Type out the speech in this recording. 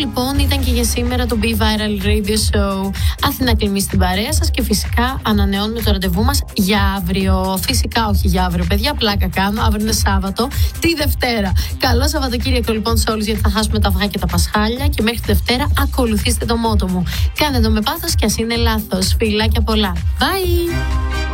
λοιπόν ήταν και για σήμερα το Be Viral Radio Show. Αθηνά Κλιμή στην παρέα σας και φυσικά ανανεώνουμε το ραντεβού μας για αύριο. Φυσικά όχι για αύριο, παιδιά, πλάκα κάνω. Αύριο είναι Σάββατο, τη Δευτέρα. Καλό Σαββατοκύριακο λοιπόν σε όλους, γιατί θα χάσουμε τα αυγά και τα πασχάλια. Και μέχρι τη Δευτέρα ακολουθήστε το μότο μου. Κάντε το με πάθος και ας είναι λάθος. Φιλάκια πολλά. Bye!